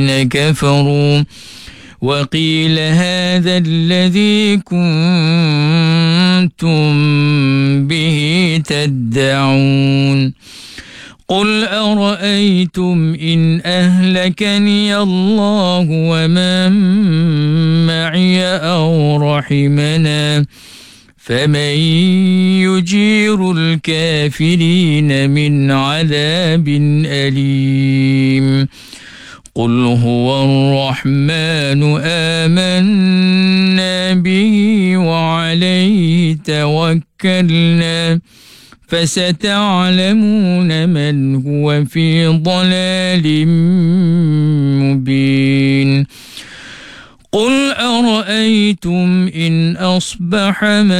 كفروا وقيل هذا الذي كنتم به تدعون قل أرأيتم إن أهلكني الله ومن معي أو رحمنا فمن يجير الكافرين من عذاب أليم قل هو الرحمن آمنا به وعليه توكلنا فستعلمون من هو في ضلال مبين قل أرأيتم إن أصبح